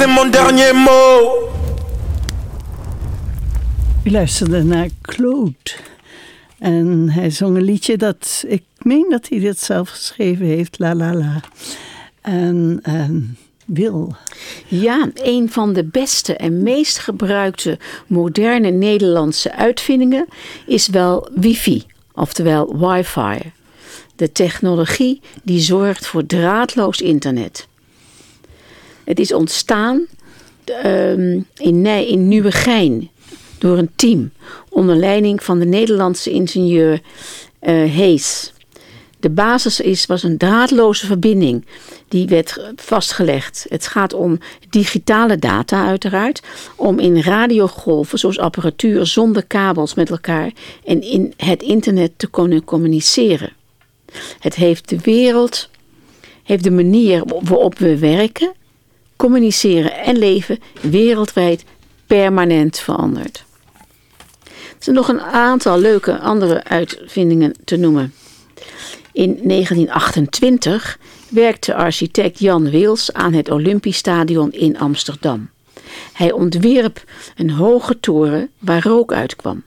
c'est mon dernier mot. U luisterde naar Claude. En hij zong een liedje dat, ik meen dat hij dit zelf geschreven heeft, La La La. En Wil. Ja, een van de beste en meest gebruikte moderne Nederlandse uitvindingen is wel wifi, oftewel wifi. De technologie die zorgt voor draadloos internet. Het is ontstaan in Nieuwegein door een team onder leiding van de Nederlandse ingenieur Hees. De basis was een draadloze verbinding die werd vastgelegd. Het gaat om digitale data uiteraard, om in radiogolven zoals apparatuur zonder kabels met elkaar en in het internet te kunnen communiceren. Het heeft de manier waarop we werken, communiceren en leven wereldwijd permanent veranderd. Er zijn nog een aantal leuke andere uitvindingen te noemen. In 1928 werkte architect Jan Wils aan het Olympisch Stadion in Amsterdam. Hij ontwierp een hoge toren waar rook uitkwam.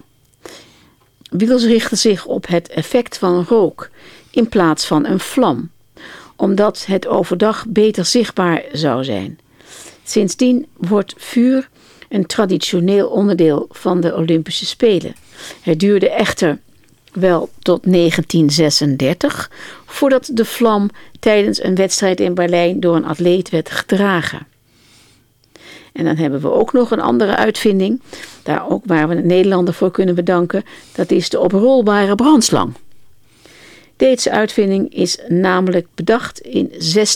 Wils richtte zich op het effect van rook in plaats van een vlam, omdat het overdag beter zichtbaar zou zijn. Sindsdien wordt vuur een traditioneel onderdeel van de Olympische Spelen. Het duurde echter wel tot 1936 voordat de vlam tijdens een wedstrijd in Berlijn door een atleet werd gedragen. En dan hebben we ook nog een andere uitvinding, daar ook waar we een Nederlander voor kunnen bedanken, dat is de oprolbare brandslang. Deze uitvinding is namelijk bedacht in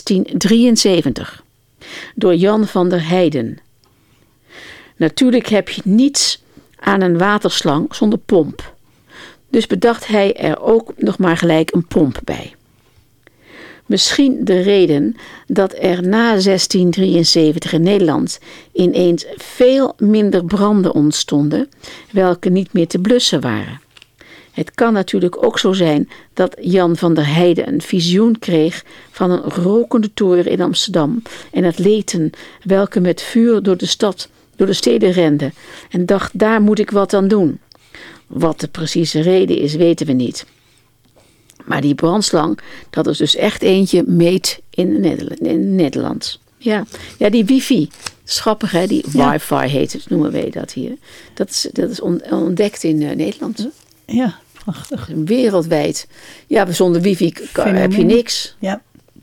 1673 door Jan van der Heyden. Natuurlijk heb je niets aan een waterslang zonder pomp. Dus bedacht hij er ook nog maar gelijk een pomp bij. Misschien de reden dat er na 1673 in Nederland ineens veel minder branden ontstonden, welke niet meer te blussen waren. Het kan natuurlijk ook zo zijn dat Jan van der Heyden een visioen kreeg van een rokende toren in Amsterdam en atleten welke met vuur door de steden renden en dacht, daar moet ik wat aan doen. Wat de precieze reden is, weten we niet. Maar die brandslang, dat is dus echt eentje made in Nederland. Ja, die wifi. Grappig hè, die wifi heet het, noemen wij dat hier. Dat is ontdekt in Nederland. Ja, prachtig. Wereldwijd. Ja, zonder wifi heb je niks.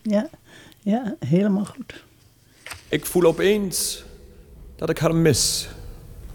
Ja, helemaal goed. Ik voel opeens dat ik haar mis.